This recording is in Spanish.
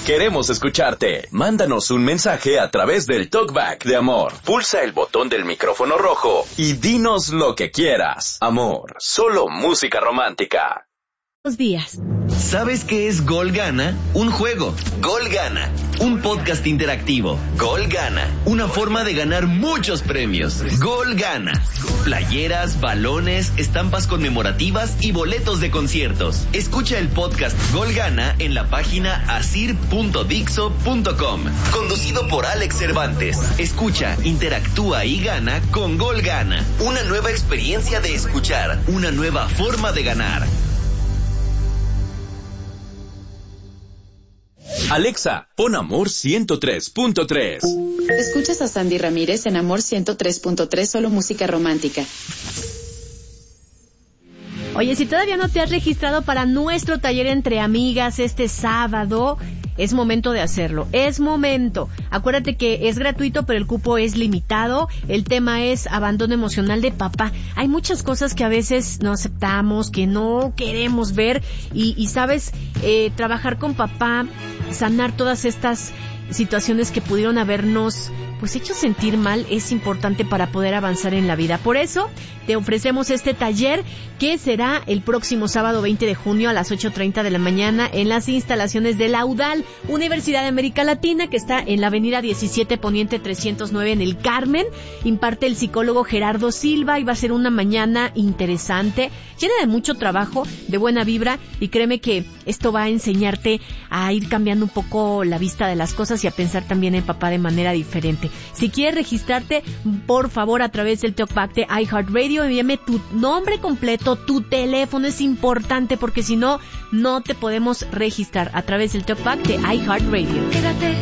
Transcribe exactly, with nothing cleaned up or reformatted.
Queremos escucharte. Mándanos un mensaje a través del Talkback de Amor. Pulsa el botón del micrófono rojo y dinos lo que quieras. Amor, solo música romántica. Buenos días. ¿Sabes qué es Gol Gana? Un juego. Gol Gana. Un podcast interactivo. Gol Gana. Una forma de ganar muchos premios. Gol Gana. Playeras, balones, estampas conmemorativas y boletos de conciertos. Escucha el podcast Gol Gana en la página asir punto dixo punto com. Conducido por Alex Cervantes. Escucha, interactúa y gana con Gol Gana. Una nueva experiencia de escuchar. Una nueva forma de ganar. Alexa, pon Amor ciento tres punto tres. Escuchas a Sandy Ramírez en Amor ciento tres punto tres, solo música romántica. Oye, si todavía no te has registrado para nuestro taller entre amigas este sábado, es momento de hacerlo. Es momento. Acuérdate que es gratuito, pero el cupo es limitado. El tema es abandono emocional de papá. Hay muchas cosas que a veces no aceptamos, que no queremos ver. Y, y sabes, eh, trabajar con papá, sanar todas estas situaciones que pudieron habernos pues hecho sentir mal, es importante para poder avanzar en la vida. Por eso te ofrecemos este taller que será el próximo sábado veinte de junio a las ocho treinta de la mañana en las instalaciones de la UDAL, Universidad de América Latina, que está en la avenida diecisiete Poniente trescientos nueve en el Carmen. Imparte el psicólogo Gerardo Silva y va a ser una mañana interesante, llena de mucho trabajo, de buena vibra, y créeme que esto va a enseñarte a ir cambiando un poco la vista de las cosas y a pensar también en papá de manera diferente. Si quieres registrarte, por favor, a través del Talkback de iHeartRadio, envíame tu nombre completo, tu teléfono, es importante porque si no, no te podemos registrar a través del Talkback de iHeartRadio. Quédate